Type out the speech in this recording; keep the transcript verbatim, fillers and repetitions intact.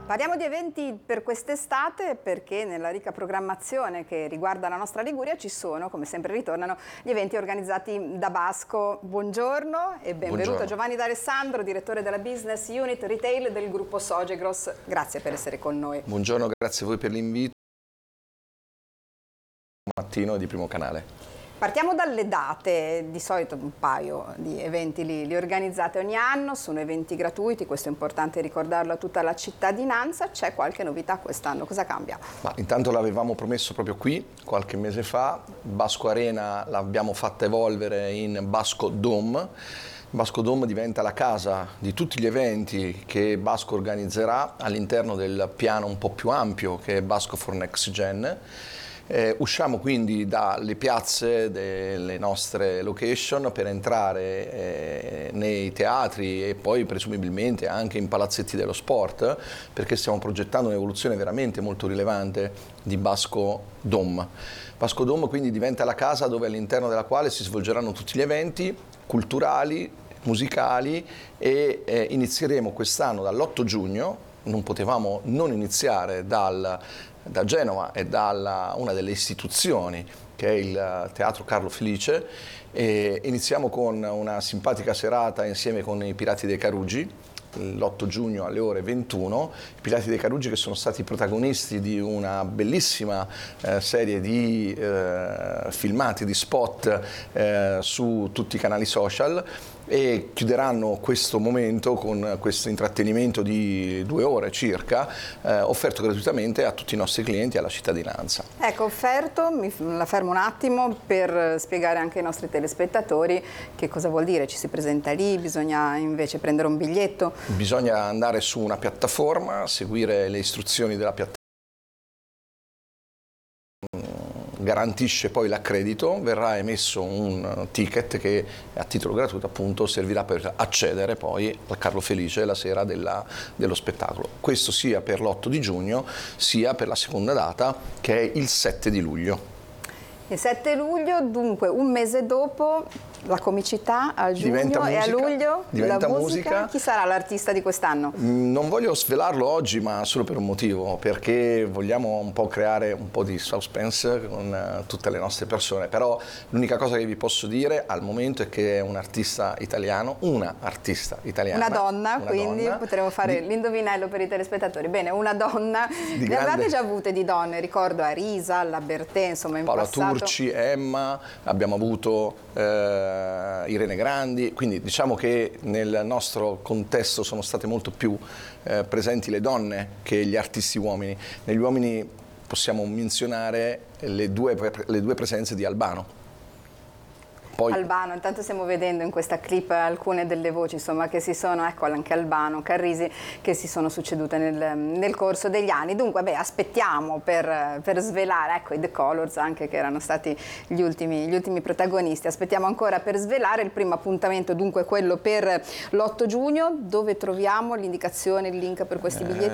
Parliamo di eventi per quest'estate perché nella ricca programmazione che riguarda la nostra Liguria ci sono, come sempre ritornano, gli eventi organizzati da Basco. Buongiorno e benvenuto. Buongiorno. Giovanni D'Alessandro, direttore della Business Unit Retail del gruppo Sogegros. Grazie per essere con noi. Buongiorno, grazie a voi per l'invito. Mattino di Primo Canale. Partiamo dalle date, di solito un paio di eventi li, li organizzate ogni anno, sono eventi gratuiti, questo è importante ricordarlo a tutta la cittadinanza. C'è qualche novità quest'anno? Cosa cambia? Ma intanto l'avevamo promesso proprio qui, qualche mese fa, Basco Arena l'abbiamo fatta evolvere in Basco Dome. Basco Dome diventa la casa di tutti gli eventi che Basco organizzerà all'interno del piano un po' più ampio che è Basco for Next Gen. Eh, usciamo quindi dalle piazze delle nostre location per entrare eh, nei teatri e poi presumibilmente anche in palazzetti dello sport, perché stiamo progettando un'evoluzione veramente molto rilevante di Basco Dome. Basco Dome quindi diventa la casa dove all'interno della quale si svolgeranno tutti gli eventi culturali, musicali e eh, inizieremo quest'anno dall'otto giugno, non potevamo non iniziare dal da Genova e da una delle istituzioni che è il Teatro Carlo Felice, e iniziamo con una simpatica serata insieme con i Pirati dei Carugi l'otto giugno alle ore ventuno. I Pirati dei Carugi che sono stati protagonisti di una bellissima eh, serie di eh, filmati, di spot eh, su tutti i canali social, e chiuderanno questo momento con questo intrattenimento di due ore circa, eh, offerto gratuitamente a tutti i nostri clienti e alla cittadinanza. Ecco, offerto, mi, la fermo un attimo per spiegare anche ai nostri telespettatori che cosa vuol dire. Ci si presenta lì, bisogna invece prendere un biglietto? Bisogna andare su una piattaforma, seguire le istruzioni della piattaforma, garantisce poi l'accredito, verrà emesso un ticket che a titolo gratuito appunto servirà per accedere poi al Carlo Felice la sera della, dello spettacolo. Questo sia per l'otto di giugno sia per la seconda data che è il sette di luglio. Il sette luglio, dunque un mese dopo, la comicità a giugno diventa e musica, a luglio diventa la musica. musica. Chi sarà l'artista di quest'anno? Non voglio svelarlo oggi, ma solo per un motivo, perché vogliamo un po' creare un po' di suspense con tutte le nostre persone, però l'unica cosa che vi posso dire al momento è che è un artista italiano, una artista italiana. Una donna, una quindi donna potremo fare di... l'indovinello per i telespettatori. Bene, una donna, ne grande... avevate già avute di donne, ricordo Arisa, la Bertè, insomma in Paola passato. Turci, Emma, abbiamo avuto eh, Irene Grandi, quindi diciamo che nel nostro contesto sono state molto più eh, presenti le donne che gli artisti uomini. Negli uomini possiamo menzionare le due, le due presenze di Albano. Poi... Albano, intanto stiamo vedendo in questa clip alcune delle voci insomma, che si sono, ecco anche Albano, Carrisi, che si sono succedute nel, nel corso degli anni. Dunque beh, aspettiamo per, per svelare, ecco i The Colors anche che erano stati gli ultimi, gli ultimi protagonisti, aspettiamo ancora per svelare il primo appuntamento, dunque quello per l'otto giugno. Dove troviamo l'indicazione, il link per questi biglietti?